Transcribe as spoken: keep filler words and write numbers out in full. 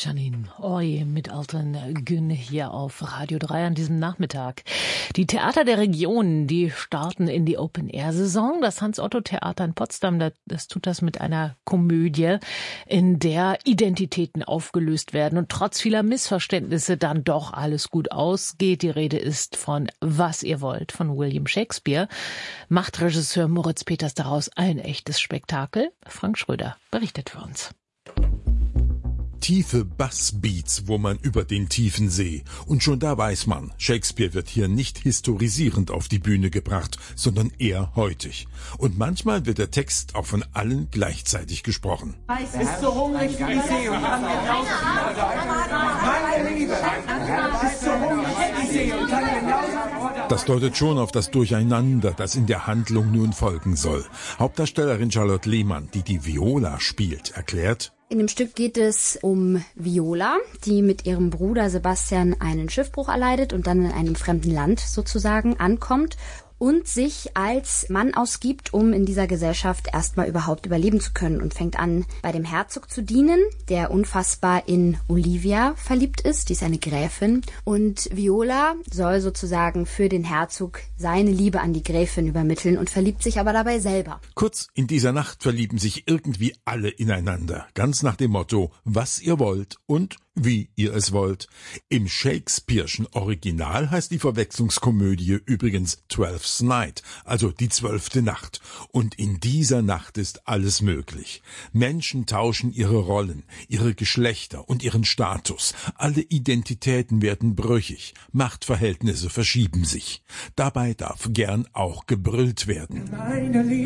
Janine Oy mit Alten Gün hier auf Radio drei an diesem Nachmittag. Die Theater der Region, die starten in die Open-Air-Saison. Das Hans-Otto-Theater in Potsdam, das tut das mit einer Komödie, in der Identitäten aufgelöst werden und trotz vieler Missverständnisse dann doch alles gut ausgeht. Die Rede ist von Was ihr wollt von William Shakespeare. Macht Regisseur Moritz Peters daraus ein echtes Spektakel? Frank Schröder berichtet für uns. Tiefe Bassbeats, wo man über den tiefen See. Und schon da weiß man, Shakespeare wird hier nicht historisierend auf die Bühne gebracht, sondern eher heutig. Und manchmal wird der Text auch von allen gleichzeitig gesprochen. Es ist so hungrig wie die See und kann mir Meine Liebe, es ist so hungrig wie die See und kann mir Das deutet schon auf das Durcheinander, das in der Handlung nun folgen soll. Hauptdarstellerin Charlotte Lehmann, die die Viola spielt, erklärt: In dem Stück geht es um Viola, die mit ihrem Bruder Sebastian einen Schiffbruch erleidet und dann in einem fremden Land sozusagen ankommt und sich als Mann ausgibt, um in dieser Gesellschaft erstmal überhaupt überleben zu können und fängt an, bei dem Herzog zu dienen, der unfassbar in Olivia verliebt ist, die ist eine Gräfin, und Viola soll sozusagen für den Herzog seine Liebe an die Gräfin übermitteln und verliebt sich aber dabei selber. Kurz, in dieser Nacht verlieben sich irgendwie alle ineinander, ganz nach dem Motto, was ihr wollt und wie ihr es wollt. Im Shakespeare'schen Original heißt die Verwechslungskomödie übrigens Twelfth Night, also die zwölfte Nacht. Und in dieser Nacht ist alles möglich. Menschen tauschen ihre Rollen, ihre Geschlechter und ihren Status. Alle Identitäten werden brüchig. Machtverhältnisse verschieben sich. Dabei darf gern auch gebrüllt werden.